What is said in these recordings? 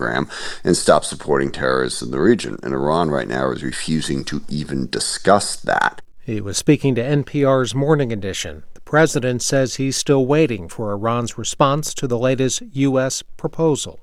program and stop supporting terrorists in the region. And Iran right now is refusing to even discuss that. He was speaking to NPR's Morning Edition. The president says he's still waiting for Iran's response to the latest U.S. proposal.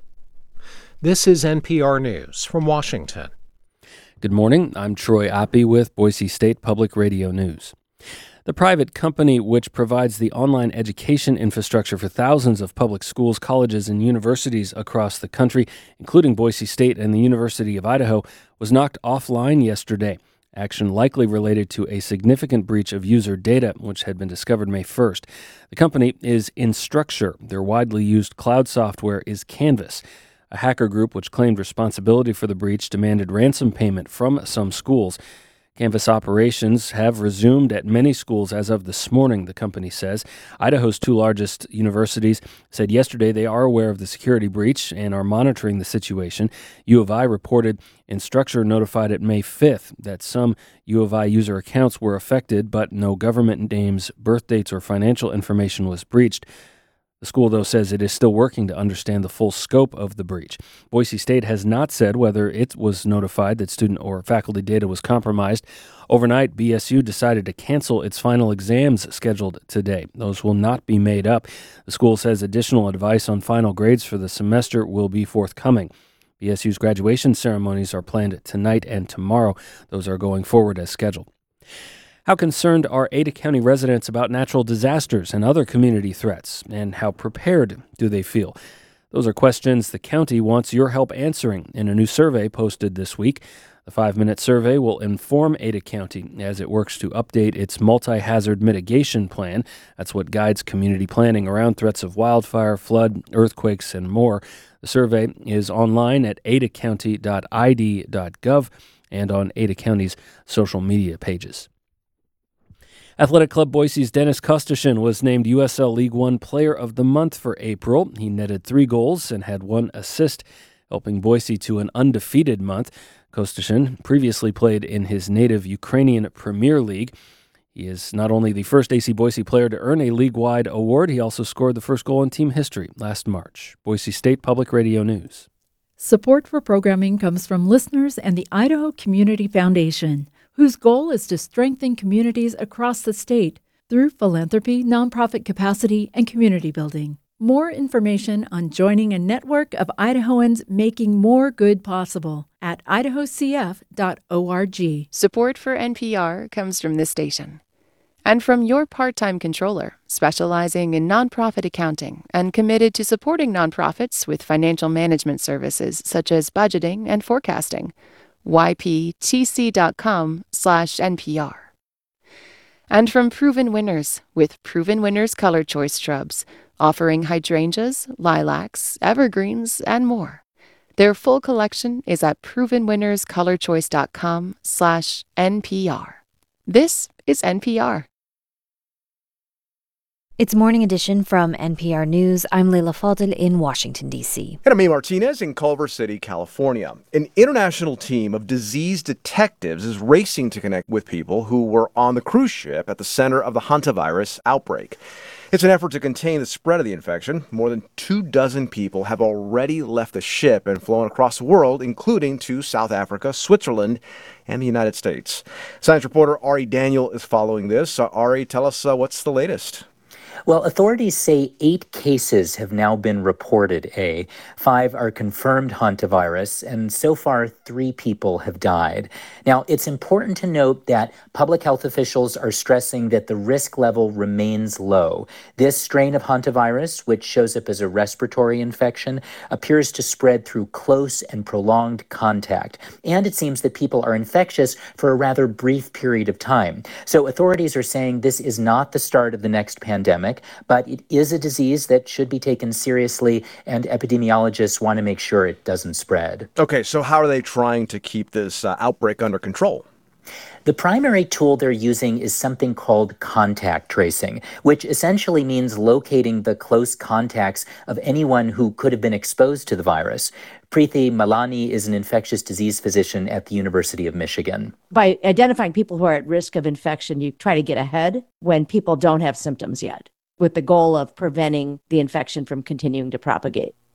This is NPR News from Washington. Good morning. I'm Troy Oppie with Boise State Public Radio News. The private company which provides the online education infrastructure for thousands of public schools, colleges, and universities across the country, including Boise State and the University of Idaho, was knocked offline yesterday. Action likely related to a significant breach of user data, which had been discovered May 1st. The company is Instructure. Their widely used cloud software is Canvas. A hacker group which claimed responsibility for the breach demanded ransom payment from some schools. Canvas operations have resumed at many schools as of this morning, the company says. Idaho's two largest universities said yesterday they are aware of the security breach and are monitoring the situation. U of I reported Instructure notified it May 5th that some U of I user accounts were affected, but no government names, birth dates, or financial information was breached. The school, though, says it is still working to understand the full scope of the breach. Boise State has not said whether it was notified that student or faculty data was compromised. Overnight, BSU decided to cancel its final exams scheduled today. Those will not be made up. The school says additional advice on final grades for the semester will be forthcoming. BSU's graduation ceremonies are planned tonight and tomorrow. Those are going forward as scheduled. How concerned are Ada County residents about natural disasters and other community threats? And how prepared do they feel? Those are questions the county wants your help answering in a new survey posted this week. The 5-minute survey will inform Ada County as it works to update its multi-hazard mitigation plan. That's what guides community planning around threats of wildfire, flood, earthquakes, and more. The survey is online at adacounty.id.gov and on Ada County's social media pages. Athletic Club Boise's Dennis Kostoshin was named USL League One Player of the Month for April. He netted 3 goals and had 1 assist, helping Boise to an undefeated month. Kostoshin previously played in his native Ukrainian Premier League. He is not only the first AC Boise player to earn a league-wide award, he also scored the first goal in team history last March. Boise State Public Radio News. Support for programming comes from listeners and the Idaho Community Foundation, whose goal is to strengthen communities across the state through philanthropy, nonprofit capacity, and community building. More information on joining a network of Idahoans making more good possible at idahocf.org. Support for NPR comes from this station and from your part-time controller, specializing in nonprofit accounting and committed to supporting nonprofits with financial management services such as budgeting and forecasting. yptc.com/NPR. And from Proven Winners, with Proven Winners Color Choice Shrubs, offering hydrangeas, lilacs, evergreens, and more. Their full collection is at provenwinnerscolorchoice.com/NPR. This is NPR. It's Morning Edition from NPR News. I'm Leila Fadel in Washington, D.C. And I'm Amy Martinez in Culver City, California. An international team of disease detectives is racing to connect with people who were on the cruise ship at the center of the hantavirus outbreak. It's an effort to contain the spread of the infection. More than 24 people have already left the ship and flown across the world, including to South Africa, Switzerland, and the United States. Science reporter Ari Daniel is following this. Ari, tell us what's the latest? Well, authorities say 8 cases have now been reported, 5 are confirmed hantavirus, and so far 3 people have died. Now, it's important to note that public health officials are stressing that the risk level remains low. This strain of hantavirus, which shows up as a respiratory infection, appears to spread through close and prolonged contact. And it seems that people are infectious for a rather brief period of time. So authorities are saying this is not the start of the next pandemic, but it is a disease that should be taken seriously, and epidemiologists want to make sure it doesn't spread. Okay, so how are they trying to keep this outbreak under control? The primary tool they're using is something called contact tracing, which essentially means locating the close contacts of anyone who could have been exposed to the virus. Preeti Malani is an infectious disease physician at the University of Michigan. By identifying people who are at risk of infection, you try to get ahead when people don't have symptoms yet, with the goal of preventing the infection from continuing to propagate.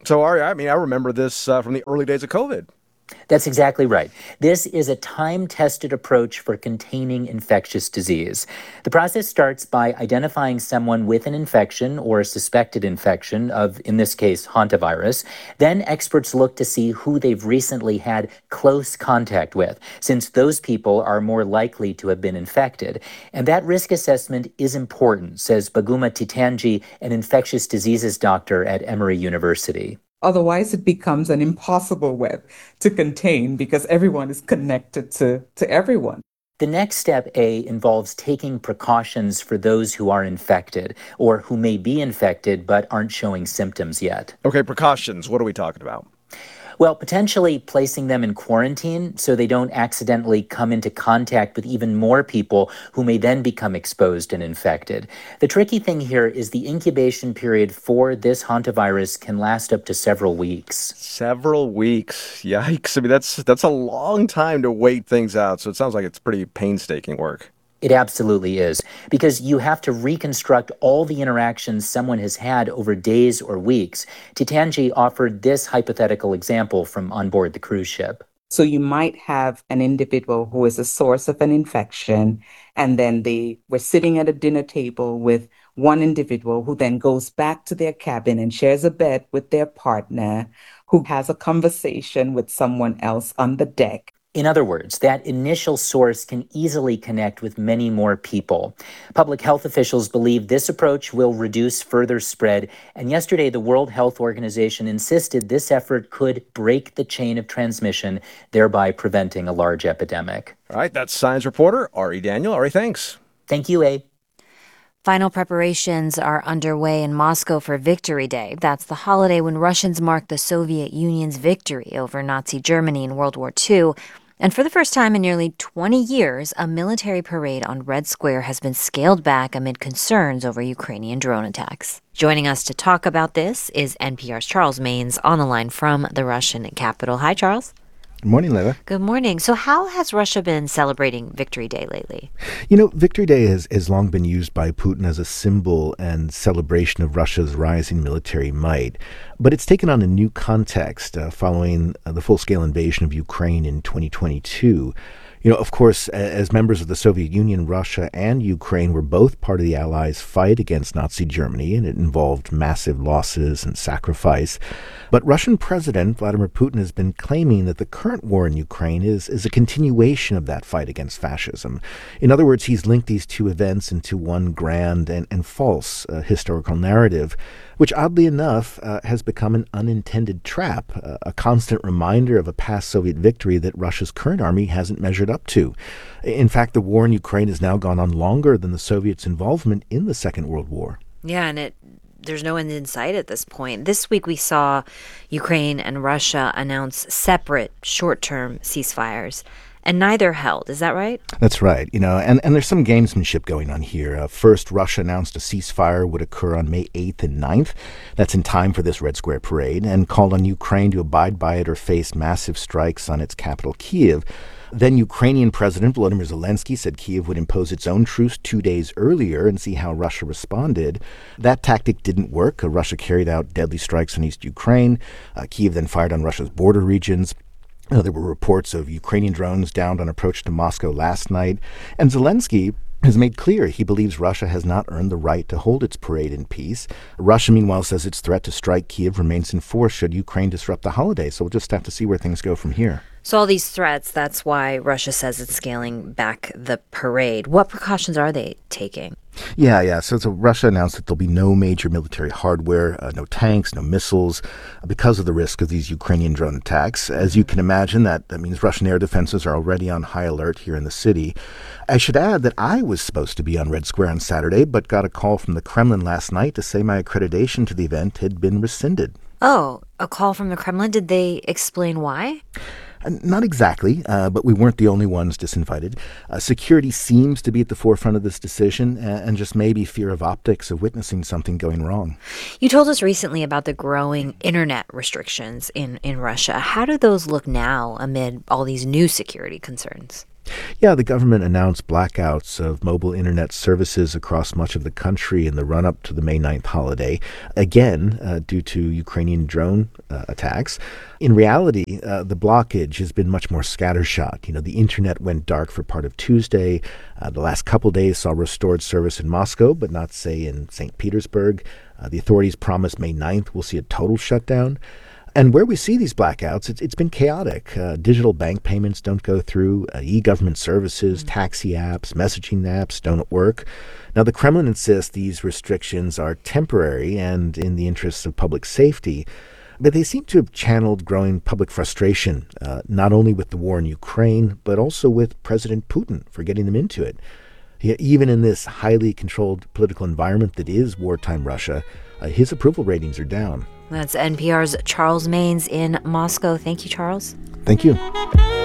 So, Ari, I remember this from the early days of COVID. That's exactly right. This is a time-tested approach for containing infectious disease. The process starts by identifying someone with an infection or a suspected infection of, in this case, hantavirus. Then experts look to see who they've recently had close contact with, since those people are more likely to have been infected. And that risk assessment is important, says Baguma Titanji, an infectious diseases doctor at Emory University. Otherwise, it becomes an impossible web to contain because everyone is connected to everyone. The next step, A, involves taking precautions for those who are infected or who may be infected but aren't showing symptoms yet. Okay, precautions. What are we talking about? Well, potentially placing them in quarantine so they don't accidentally come into contact with even more people who may then become exposed and infected. The tricky thing here is the incubation period for this hantavirus can last up to several weeks. Several weeks. Yikes. That's a long time to wait things out. So it sounds like it's pretty painstaking work. It absolutely is, because you have to reconstruct all the interactions someone has had over days or weeks. Titanji offered this hypothetical example from on board the cruise ship. So you might have an individual who is a source of an infection, and then they were sitting at a dinner table with one individual who then goes back to their cabin and shares a bed with their partner, who has a conversation with someone else on the deck. In other words, that initial source can easily connect with many more people. Public health officials believe this approach will reduce further spread, and yesterday the World Health Organization insisted this effort could break the chain of transmission, thereby preventing a large epidemic. All right, that's science reporter Ari Daniel. Ari, thanks. Thank you, A. Final preparations are underway in Moscow for Victory Day. That's the holiday when Russians mark the Soviet Union's victory over Nazi Germany in World War II. And for the first time in nearly 20 years, a military parade on Red Square has been scaled back amid concerns over Ukrainian drone attacks. Joining us to talk about this is NPR's Charles Maynes on the line from the Russian capital. Hi, Charles. Good morning, Leila. Good morning. So how has Russia been celebrating Victory Day lately? Victory Day has long been used by Putin as a symbol and celebration of Russia's rising military might. But it's taken on a new context following the full-scale invasion of Ukraine in 2022. Of course, as members of the Soviet Union, Russia and Ukraine were both part of the Allies' fight against Nazi Germany, and it involved massive losses and sacrifice. But Russian President Vladimir Putin has been claiming that the current war in Ukraine is a continuation of that fight against fascism. In other words, he's linked these two events into one grand and false historical narrative, which oddly enough has become an unintended trap, a constant reminder of a past Soviet victory that Russia's current army hasn't measured up to. In fact, the war in Ukraine has now gone on longer than the Soviets' involvement in the Second World War. Yeah, and there's no end in sight at this point. This week we saw Ukraine and Russia announce separate short-term ceasefires, and neither held. Is that right? That's right. And there's some gamesmanship going on here. First, Russia announced a ceasefire would occur on May 8th and 9th. That's in time for this Red Square parade, and called on Ukraine to abide by it or face massive strikes on its capital, Kyiv. Then Ukrainian President Volodymyr Zelensky said Kyiv would impose its own truce 2 days earlier and see how Russia responded. That tactic didn't work. Russia carried out deadly strikes on East Ukraine. Kyiv then fired on Russia's border regions. There were reports of Ukrainian drones downed on approach to Moscow last night. And Zelensky has made clear he believes Russia has not earned the right to hold its parade in peace. Russia, meanwhile, says its threat to strike Kyiv remains in force should Ukraine disrupt the holiday. So we'll just have to see where things go from here. So all these threats, that's why Russia says it's scaling back the parade. What precautions are they taking? Yeah. So Russia announced that there'll be no major military hardware, no tanks, no missiles, because of the risk of these Ukrainian drone attacks. As you can imagine, that means Russian air defenses are already on high alert here in the city. I should add that I was supposed to be on Red Square on Saturday, but got a call from the Kremlin last night to say my accreditation to the event had been rescinded. Oh, a call from the Kremlin? Did they explain why? Not exactly, but we weren't the only ones disinvited. Security seems to be at the forefront of this decision, and just maybe fear of optics of witnessing something going wrong. You told us recently about the growing internet restrictions in Russia. How do those look now amid all these new security concerns? Yeah, the government announced blackouts of mobile internet services across much of the country in the run-up to the May 9th holiday, again, due to Ukrainian drone attacks. In reality, the blockage has been much more scattershot. The internet went dark for part of Tuesday. The last couple days saw restored service in Moscow, but not, say, in St. Petersburg. The authorities promised May 9th we'll see a total shutdown. And where we see these blackouts, it's been chaotic. Digital bank payments don't go through. E-government services, taxi apps, messaging apps don't work. Now, the Kremlin insists these restrictions are temporary and in the interests of public safety. But they seem to have channeled growing public frustration, not only with the war in Ukraine, but also with President Putin for getting them into it. Even in this highly controlled political environment that is wartime Russia, his approval ratings are down. That's NPR's Charles Maynes in Moscow. Thank you, Charles. Thank you.